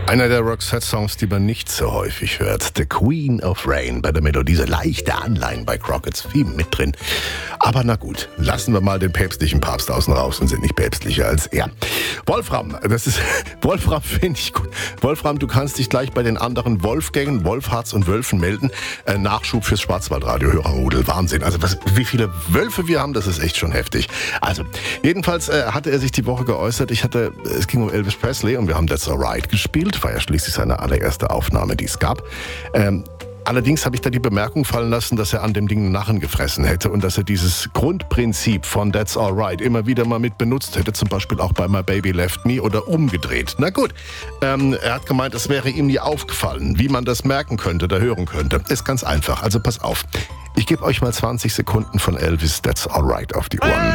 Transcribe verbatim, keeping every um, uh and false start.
Einer der Roxette-Songs, die man nicht so häufig hört. The Queen of Rain. Bei der Melodie so leichte Anleihen bei Crockett's viel mit drin. Aber na gut, lassen wir mal den päpstlichen Papst außen raus und sind nicht päpstlicher als er. Wolfram, das ist, Wolfram finde ich gut. Wolfram, du kannst dich gleich bei den anderen Wolfgängen, Wolfhards und Wölfen melden. Äh, Nachschub fürs Schwarzwaldradio, Hörerrudel. Wahnsinn. Also was, wie viele Wölfe wir haben, das ist echt schon heftig. Also, jedenfalls äh, hatte er sich die Woche geäußert. Ich hatte, es ging um Elvis Presley und wir haben That's Alright gespielt. War ja schließlich seine allererste Aufnahme, die es gab. Ähm, allerdings habe ich da die Bemerkung fallen lassen, dass er an dem Ding einen Narren gefressen hätte und dass er dieses Grundprinzip von That's Alright immer wieder mal mit benutzt hätte, zum Beispiel auch bei My Baby Left Me oder umgedreht. Na gut, ähm, er hat gemeint, es wäre ihm nie aufgefallen, wie man das merken könnte oder hören könnte. Ist ganz einfach, also pass auf. Ich gebe euch mal zwanzig Sekunden von Elvis That's Alright auf die Ohren.